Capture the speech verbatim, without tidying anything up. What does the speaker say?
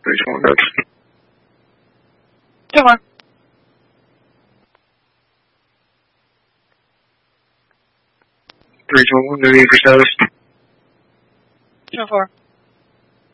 Three two one, Dutch. Two more. Three two one, no need for status. Two four.